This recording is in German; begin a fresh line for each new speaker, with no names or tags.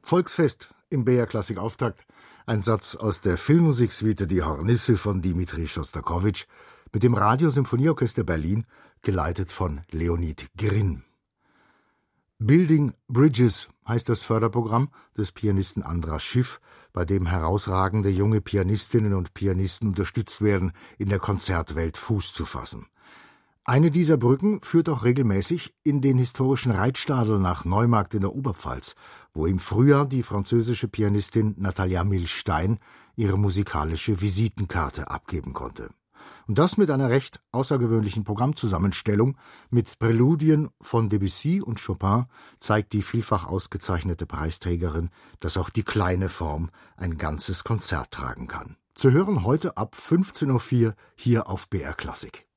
Volksfest im BR Klassik Auftakt. Ein Satz aus der Filmmusiksuite Die Hornisse von Dimitri Schostakowitsch mit dem Radiosymphonieorchester Berlin, geleitet von Leonid Grin. Building Bridges heißt das Förderprogramm des Pianisten Andras Schiff, bei dem herausragende junge Pianistinnen und Pianisten unterstützt werden, in der Konzertwelt Fuß zu fassen. Eine dieser Brücken führt auch regelmäßig in den historischen Reitstadel nach Neumarkt in der Oberpfalz, wo im Frühjahr die französische Pianistin Natalia Milstein ihre musikalische Visitenkarte abgeben konnte. Und das mit einer recht außergewöhnlichen Programmzusammenstellung mit Präludien von Debussy und Chopin zeigt die vielfach ausgezeichnete Preisträgerin, dass auch die kleine Form ein ganzes Konzert tragen kann. Zu hören heute ab 15:04 Uhr hier auf BR Klassik.